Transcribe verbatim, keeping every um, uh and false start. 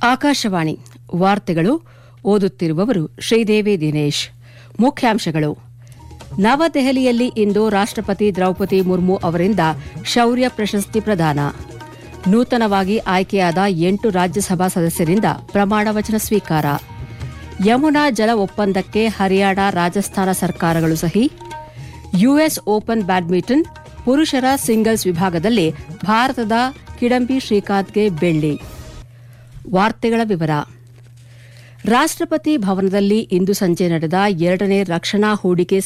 ಆಕಾಶವಾಣಿ ವಾರ್ತೆಗಳು ಓದುತ್ತಿರುವವರು ಶ್ರೀದೇವಿ ದಿನೇಶ್. ಮುಖ್ಯಾಂಶಗಳು: ನವದೆಹಲಿಯಲ್ಲಿ ಇಂದು ರಾಷ್ಟ್ರಪತಿ ದ್ರೌಪದಿ ಮುರ್ಮು ಅವರಿಂದ ಶೌರ್ಯ ಪ್ರಶಸ್ತಿ ಪ್ರದಾನ. ನೂತನವಾಗಿ ಆಯ್ಕೆಯಾದ ಎಂಟು ರಾಜ್ಯಸಭಾ ಸದಸ್ಯರಿಂದ ಪ್ರಮಾಣ ವಚನ ಸ್ವೀಕಾರ. ಯಮುನಾ ಜಲ ಒಪ್ಪಂದಕ್ಕೆ ಹರಿಯಾಣ, ರಾಜಸ್ಥಾನ ಸರ್ಕಾರಗಳು ಸಹಿ. ಯುಎಸ್ ಓಪನ್ ಬ್ಯಾಡ್ಮಿಂಟನ್ ಪುರುಷರ ಸಿಂಗಲ್ಸ್ ವಿಭಾಗದಲ್ಲಿ ಭಾರತದ ಕಿಡಂಬಿ ಶ್ರೀಕಾಂತ್ಗೆ ಬೆಳ್ಳಿ. ವಾರ್ತೆಗಳ ವಿವರ. ರಾಷ್ಟ್ರಪತಿ ಭವನದಲ್ಲಿ ಇಂದು ಸಂಜೆ ನಡೆದ ಎರಡನೇ ರಕ್ಷಣಾ ಹೂಡಿಕೆ